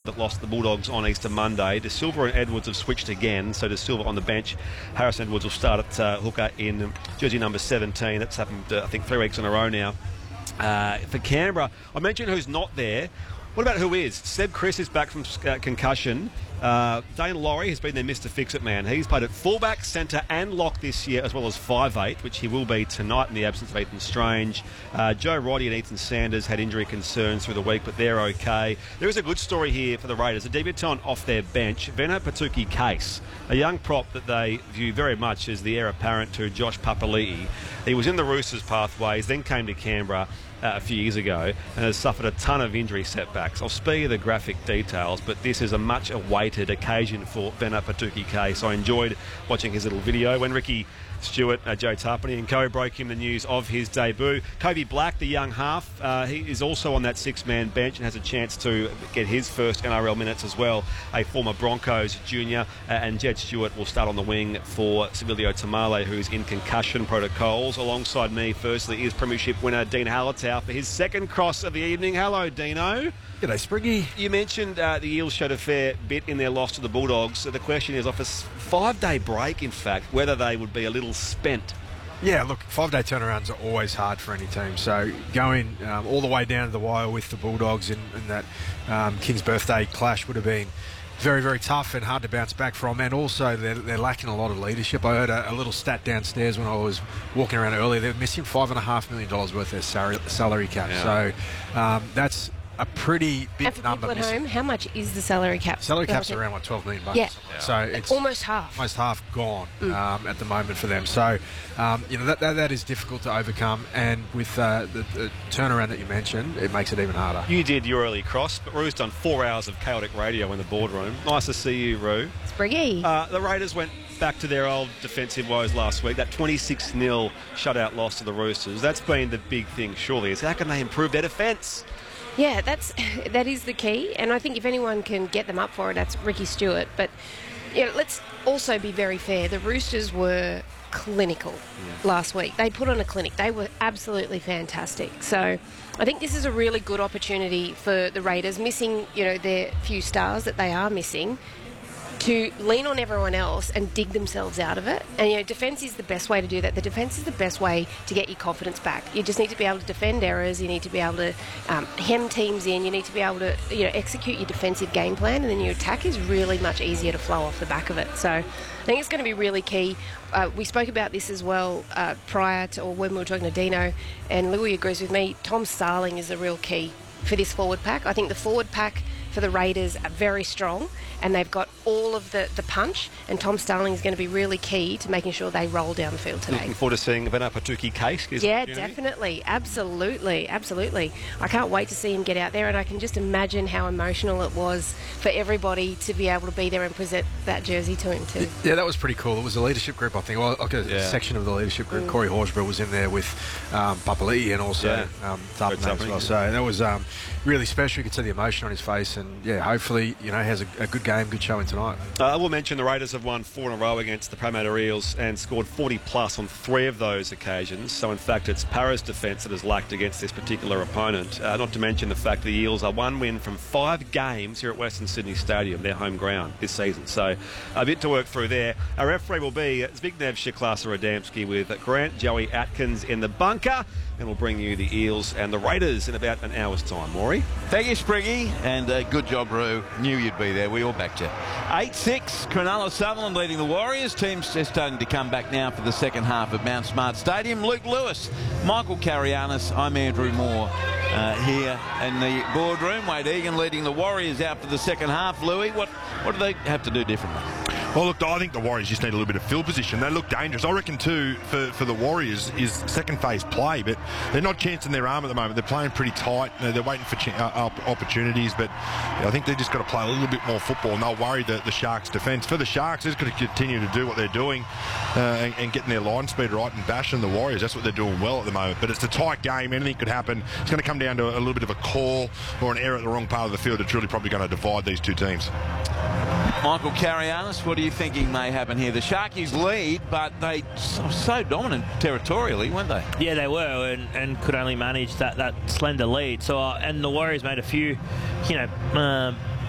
that lost the Bulldogs on Easter Monday. De Silva and Edwards have switched again, so De Silva on the bench. Harrison Edwards will start at hooker in jersey number 17. That's happened, I think, 3 weeks in a row now. For Canberra, I mentioned who's not there. What about who is? Seb Chris is back from concussion. Dane Laurie has been their Mr. Fix-It man. He's played at fullback, centre and lock this year, as well as 5'8", which he will be tonight in the absence of Ethan Strange. Joe Roddy and Ethan Sanders had injury concerns through the week, but they're okay. There is a good story here for the Raiders. A debutant off their bench, Vena Patuki Case, a young prop that they view very much as the heir apparent to Josh Papali'i. He was in the Roosters pathways, then came to Canberra a few years ago and has suffered a ton of injury setbacks. I'll spare you the graphic details, but this is a much awaited occasion for Vena Patuki Case. I enjoyed watching his little video when Ricky Stewart, Joe Tarpany and co broke him the news of his debut. Kobe Black, the young half, he is also on that six-man bench and has a chance to get his first NRL minutes as well. A former Broncos junior, and Jed Stewart will start on the wing for Sibilio Tamale, who's in concussion protocols. Alongside me, firstly, is Premiership winner Dean Hallertau for his second cross of the evening. Hello, Dino. G'day, Spriggy. You mentioned the Eels showed a fair bit in their loss to the Bulldogs. So the question is, off a 5-day break, in fact, whether they would be a little spent. Yeah, look, 5-day turnarounds are always hard for any team. So going all the way down to the wire with the Bulldogs in that King's birthday clash would have been very, very tough and hard to bounce back from. And also, they're lacking a lot of leadership. I heard a little stat downstairs when I was walking around earlier. They're missing $5.5 million worth of their salary cap. Yeah. So that's a pretty big and for number. People at home, how much is the salary cap? Salary cap's around like $12 million. Yeah. So it's almost half. Almost half gone at the moment for them. So that is difficult to overcome. And with the turnaround that you mentioned, it makes it even harder. You did your early cross, but Rue's done 4 hours of chaotic radio in the boardroom. Nice to see you, Rue. Spriggy. The Raiders went back to their old defensive woes last week. That 26-0 shutout loss to the Roosters. That's been the big thing, surely, is how can they improve their defence? Yeah, that is the key, and I think if anyone can get them up for it, that's Ricky Stewart. But let's also be very fair. The Roosters were clinical last week. They put on a clinic. They were absolutely fantastic. So I think this is a really good opportunity for the Raiders, missing their few stars that they are missing, to lean on everyone else and dig themselves out of it. And defence is the best way to do that. The defence is the best way to get your confidence back. You just need to be able to defend errors. You need to be able to hem teams in. You need to be able to execute your defensive game plan, and then your attack is really much easier to flow off the back of it. So I think it's going to be really key. We spoke about this as well prior to, or when we were talking to Dino, and Louis agrees with me. Tom Starling is the real key for this forward pack. I think the forward pack for the Raiders are very strong, and they've got all of the punch, and Tom Starling is going to be really key to making sure they roll down the field today. Looking forward to seeing Vena Patuki Case. Yeah, definitely. Absolutely. I can't wait to see him get out there, and I can just imagine how emotional it was for everybody to be able to be there and present that jersey to him too. Yeah, that was pretty cool. It was a leadership group, I think. Well, like a section of the leadership group. Corey Horsburgh was in there with Papali'i and also Tarpany as well. So that was really special. You could see the emotion on his face, and hopefully he has a good game, good showing tonight. I will mention the Raiders have won 4 in a row against the Parramatta Eels and scored 40 plus on 3 of those occasions. So in fact, it's Para's defence that has lacked against this particular opponent. Not to mention the fact the Eels are 1 win from 5 games here at Western Sydney Stadium, their home ground this season. So a bit to work through there. Our referee will be Zbigniew Shiklasser-Adamski with Grant Joey Atkins in the bunker. And we'll bring you the Eels and the Raiders in about an hour's time. Maury? Thank you, Spriggy, and good job, Roo. Knew you'd be there. We all backed you. 8-6, Cronulla Sutherland leading the Warriors. Team's just starting to come back now for the second half at Mount Smart Stadium. Luke Lewis, Michael Carianis, I'm Andrew Moore here in the boardroom. Wade Egan leading the Warriors out for the second half. Louis, what do they have to do differently? Well, look, I think the Warriors just need a little bit of field position. They look dangerous. I reckon, too, for the Warriors is second phase play, but they're not chancing their arm at the moment. They're playing pretty tight. They're waiting for opportunities, but I think they've just got to play a little bit more football, and they'll worry the Sharks' defence. For the Sharks, they're just got to continue to do what they're doing and getting their line speed right and bashing the Warriors. That's what they're doing well at the moment. But it's a tight game. Anything could happen. It's going to come down to a little bit of a call or an error at the wrong part of the field. It's really probably going to divide these two teams. Michael Carianis, what are you thinking may happen here? The Sharkies lead, but they were so dominant territorially, weren't they? Yeah, they were, and could only manage that slender lead. So, and the Warriors made a few,